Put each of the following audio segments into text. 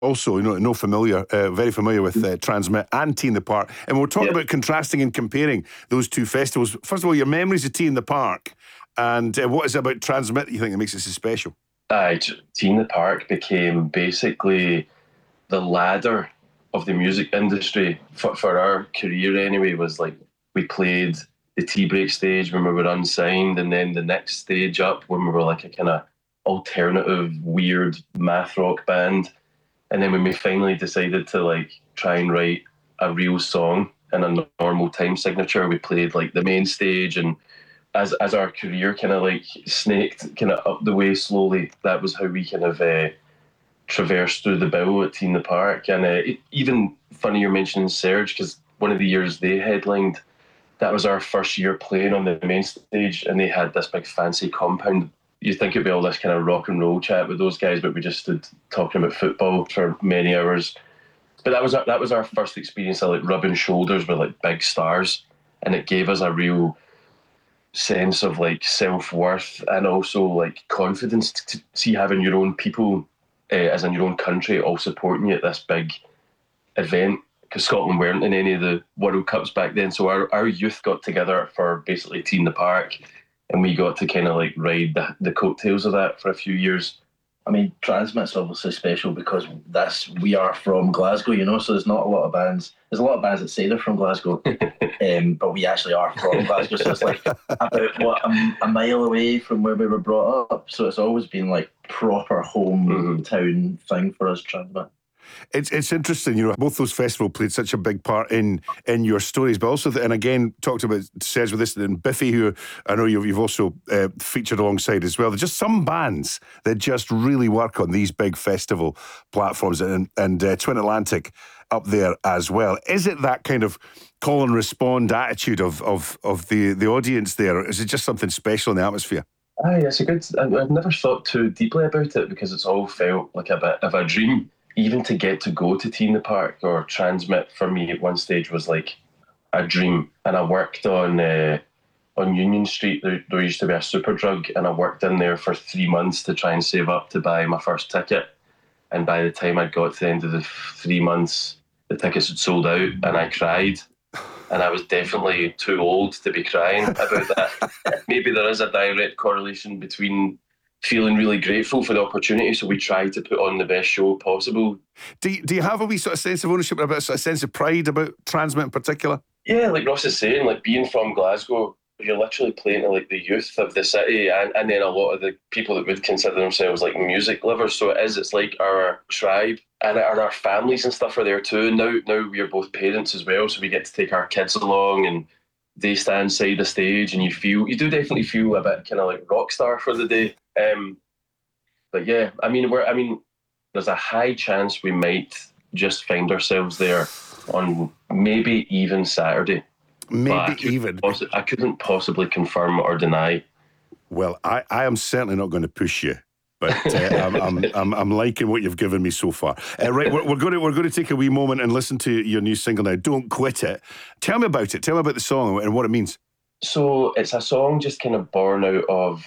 Also, very familiar with Transmit and Tea in the Park. And we're talking about contrasting and comparing those two festivals. First of all, your memories of Tea in the Park, and what is it about Transmit that you think that makes it so special? Tea in the Park became basically the ladder of the music industry for our career anyway. Was like we played the tea break stage when we were unsigned, and then the next stage up when we were like a kind of alternative, weird math rock band. And then when we finally decided to like try and write a real song in a normal time signature, we played like the main stage. And as our career kind of like snaked kind of up the way slowly, that was how we kind of traversed through the bill at Tea in the Park. And even funny you're mentioning Serge, because one of the years they headlined, that was our first year playing on the main stage, and they had this big fancy compound. You think it'd be all this kind of rock and roll chat with those guys, but we just stood talking about football for many hours. But that was our first experience of like rubbing shoulders with like big stars, and it gave us a real sense of like self-worth and also like confidence to see having your own people as in your own country all supporting you at this big event, because Scotland weren't in any of the World Cups back then. So our youth got together for basically Tea in the Park, and we got to kind of like ride the coattails of that for a few years. I mean, Transmit's obviously special because we are from Glasgow, so there's not a lot of bands. There's a lot of bands that say they're from Glasgow, but we actually are from Glasgow, so it's like about a mile away from where we were brought up. So it's always been like proper hometown thing for us, Transmit. It's interesting, both those festivals played such a big part in your stories, but also, and again, talked about Serge with this, and Biffy, who I know you've also featured alongside as well. There's just some bands that just really work on these big festival platforms, and Twin Atlantic up there as well. Is it that kind of call and respond attitude of the audience there, or is it just something special in the atmosphere? It's a good. I've never thought too deeply about it because it's all felt like a bit of a dream. Even to get to go to Tea in the Park or Transmit for me at one stage was like a dream. And I worked on Union Street. There used to be a Superdrug, and I worked in there for 3 months to try and save up to buy my first ticket. And by the time I'd got to the end of the 3 months, the tickets had sold out, and I cried. And I was definitely too old to be crying about that. Maybe there is a direct correlation between feeling really grateful for the opportunity, so we try to put on the best show possible. Do you have a wee sort of sense of ownership, a bit sort of sense of pride about Transmit in particular? Yeah, like Ross is saying, like being from Glasgow, you're literally playing to like the youth of the city, and then a lot of the people that would consider themselves like music lovers. So it's like our tribe, and our families and stuff are there too. Now we're both parents as well, so we get to take our kids along, and they stand side the stage, and you do definitely feel a bit kind of like rock star for the day. But yeah, I mean, there's a high chance we might just find ourselves there on maybe even Saturday. I couldn't possibly confirm or deny. Well, I am certainly not going to push you, but I'm liking what you've given me so far. Right, we're going to take a wee moment and listen to your new single now. Don't Quit It. Tell me about it. Tell me about the song and what it means. So it's a song just kind of born out of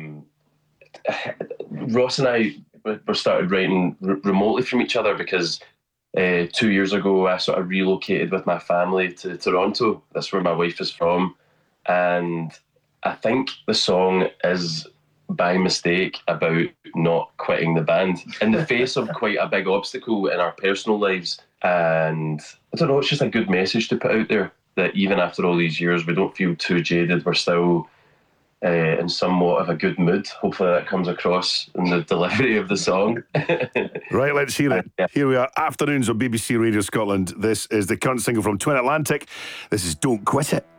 Ross and I were started writing remotely from each other because 2 years ago I sort of relocated with my family to Toronto. That's where my wife is from, and I think the song is by mistake about not quitting the band in the face of quite a big obstacle in our personal lives. And I don't know, it's just a good message to put out there that even after all these years we don't feel too jaded. We're still in somewhat of a good mood. Hopefully that comes across in the delivery of the song. Right, let's hear it. Yeah. Here we are, afternoons on BBC Radio Scotland. This is the current single from Twin Atlantic. This is Don't Quit It.